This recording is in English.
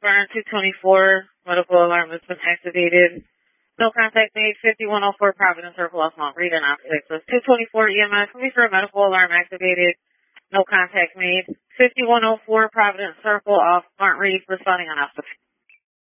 Burn 224. Medical alarm has been activated. No contact made. 5104 Providence Circle off Mount Reed and opposite. So 224 EMS. Can we for a medical alarm activated? No contact made. 5104 Providence Circle off Mount Reed responding on opposite.